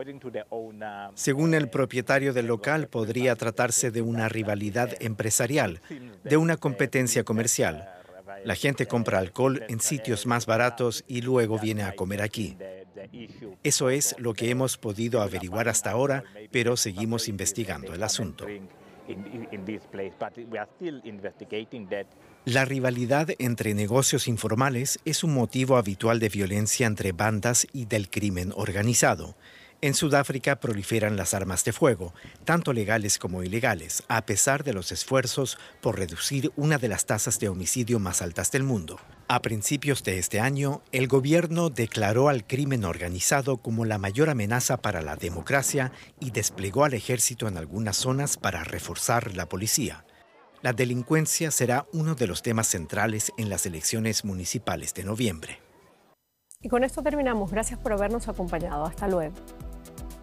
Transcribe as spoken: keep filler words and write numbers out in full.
Según el propietario del local, podría tratarse de una rivalidad empresarial, de una competencia comercial. La gente compra alcohol en sitios más baratos y luego viene a comer aquí. Eso es lo que hemos podido averiguar hasta ahora, pero seguimos investigando el asunto. La rivalidad entre negocios informales es un motivo habitual de violencia entre bandas y del crimen organizado. En Sudáfrica proliferan las armas de fuego, tanto legales como ilegales, a pesar de los esfuerzos por reducir una de las tasas de homicidio más altas del mundo. A principios de este año, el gobierno declaró al crimen organizado como la mayor amenaza para la democracia y desplegó al ejército en algunas zonas para reforzar la policía. La delincuencia será uno de los temas centrales en las elecciones municipales de noviembre. Y con esto terminamos. Gracias por habernos acompañado. Hasta luego.